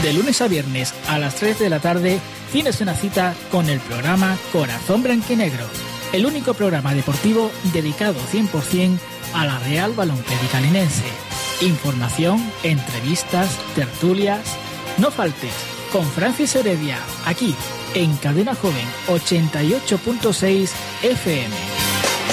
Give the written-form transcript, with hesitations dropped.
De lunes a viernes a las 3 de la tarde tienes una cita con el programa Corazón Blanquinegro, el único programa deportivo dedicado 100% a la Real Balonclérica Linense. Información, entrevistas, tertulias. No faltes con Francis Heredia, aquí en Cadena Joven 88.6 FM.